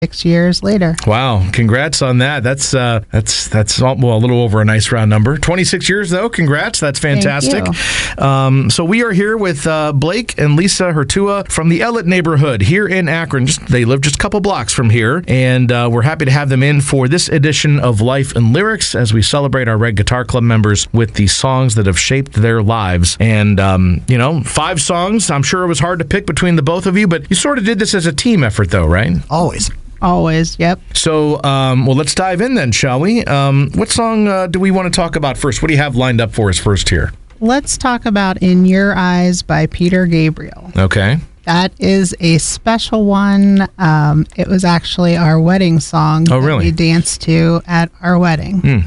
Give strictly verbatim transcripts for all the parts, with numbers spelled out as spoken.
Six years later. Wow! Congrats on that. That's uh, that's that's well a little over a nice round number. twenty-six years though. Congrats. That's fantastic. Thank you. Um, so we are here with uh, Blake and Lisa Hurtua from the Ellet neighborhood here in Akron. Just, they live just a couple blocks from here, and uh, we're happy to have them in for this edition of Life and Lyrics as we celebrate our Red Guitar Club members with the songs that have shaped their lives. And um, you know, five songs. I'm sure it was hard to pick between the both of you, but you sort of did this as a team effort, though, right? Always. Always, yep. So, um, well, let's dive in then, shall we? Um, what song uh, do we want to talk about first? What do you have lined up for us first here? Let's talk about In Your Eyes by Peter Gabriel. Okay. That is a special one. Um, it was actually our wedding song oh, really? that we danced to at our wedding. Mm.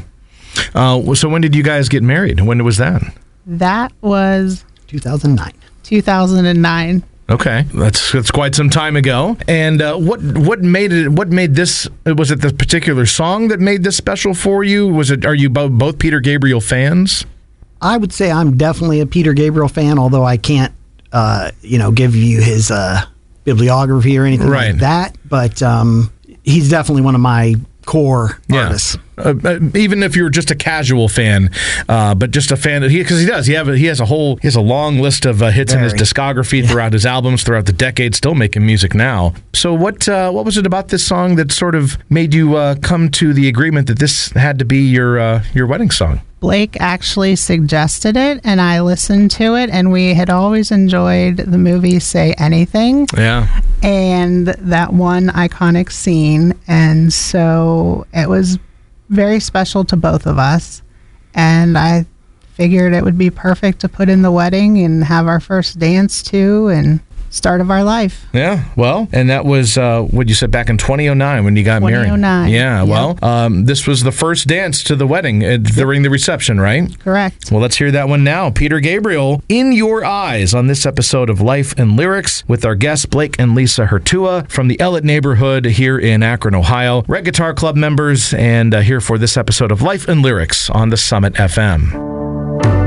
Uh, so when did you guys get married? When was that? That was... two thousand nine. two thousand nine. Okay, that's that's quite some time ago. And uh, what what made it? What made this? Was it the particular song that made this special for you? Was it? Are you both both Peter Gabriel fans? I would say I'm definitely a Peter Gabriel fan, although I can't, uh, you know, give you his uh, bibliography or anything right. like that. But um, he's definitely one of my core yeah. artists. Uh, even if you're just a casual fan, uh, but just a fan that he, because he does, he have a, he has a whole, he has a long list of uh, hits Very. in his discography yeah. throughout his albums, throughout the decade, still making music now. So what, uh, what was it about this song that sort of made you uh, come to the agreement that this had to be your, uh, your wedding song? Blake actually suggested it, and I listened to it, and we had always enjoyed the movie Say Anything. Yeah. And that one iconic scene, and so it was very special to both of us, and I figured it would be perfect to put in the wedding and have our first dance to and start of our life. Yeah, well, and that was uh, what you said back in twenty oh nine when you got married. twenty oh nine. Yeah, yep. well, um, this was the first dance to the wedding uh, during the reception, right? Correct. Well, let's hear that one now. Peter Gabriel, In Your Eyes, on this episode of Life and Lyrics with our guests Blake and Lisa Hurtua from the Ellet neighborhood here in Akron, Ohio. Red Guitar Club members, and uh, here for this episode of Life and Lyrics on the Summit F M.